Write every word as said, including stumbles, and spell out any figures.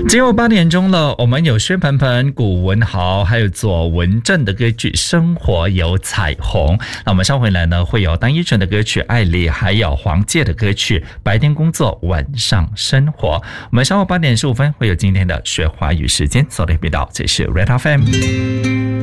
进入八点钟了，我们有薛蟠蟠、古文豪还有左文正的歌曲《生活有彩虹》。那我们稍回来呢，会有当依纯的歌曲《爱丽》，还有黄玠的歌曲《白天工作晚上生活》。我们稍后八点十五分会有今天的学华语时间，锁定频道，这是 Red F M。